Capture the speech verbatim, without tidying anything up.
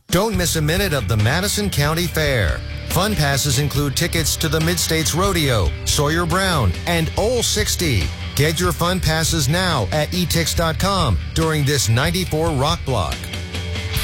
Don't miss a minute of the Madison County Fair. Fun passes include tickets to the Mid-States Rodeo, Sawyer Brown, and Ole sixty. Get your fun passes now at e tix dot com during this ninety-four Rock Block.